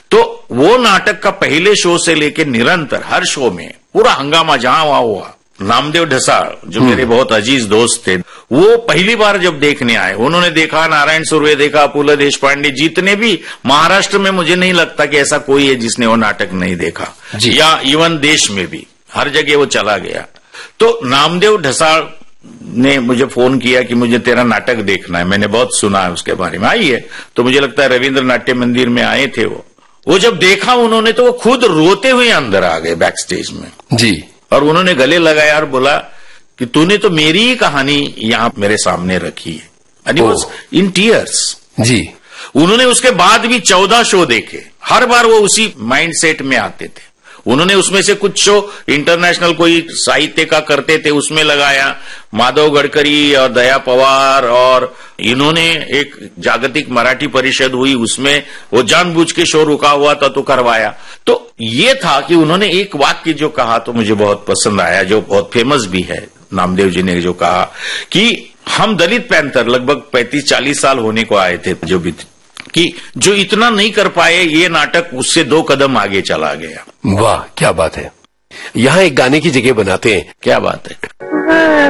तो वो नाटक का पहले शो से लेके निरंतर हर शो में पूरा हंगामा जहां वहां हुआ। नामदेव ढसाल जो मेरे बहुत अजीज दोस्त थे, वो पहली बार जब देखने आए, उन्होंने देखा, नारायण सुर्वे देखा, अपुला देशपांडे, जितने भी महाराष्ट्र में मुझे नहीं लगता कि ऐसा कोई है जिसने वो नाटक नहीं देखा, या इवन देश में भी हर जगह वो चला गया। तो नामदेव ढसाल ने मुझे फोन किया कि मुझे तेरा नाटक देखना है, मैंने बहुत सुना है उसके बारे में, आइए। तो मुझे लगता है रविंद्र नाट्य मंदिर में आए थे वो जब देखा उन्होंने तो वो खुद रोते हुए अंदर आ गए बैक स्टेज में जी, और उन्होंने गले लगाया और बोला कि तूने तो मेरी ही कहानी यहां मेरे सामने रखी है, and he was in tears जी। उन्होंने उसके बाद भी 14 शो देखे, हर बार वो उसी माइंड सेट में आते थे। उन्होंने उसमें से कुछ शो इंटरनेशनल कोई साहित्य का करते थे, उसमें लगाया, माधव गडकरी और दया पवार, और इन्होंने एक जागतिक मराठी परिषद हुई, उसमें वो जानबूझ के शो रुका हुआ था तो करवाया। तो ये था कि उन्होंने एक वाक्य जो कहा तो मुझे बहुत पसंद आया, जो बहुत फेमस भी है, नामदेव जी ने जो कहा कि हम दलित पैंथर लगभग 35-40 साल होने को आए थे, जो भी कि जो इतना नहीं कर पाए, ये नाटक उससे 2 कदम आगे चला गया। वाह, क्या बात है। यहाँ एक गाने की जगह बनाते हैं, क्या बात है।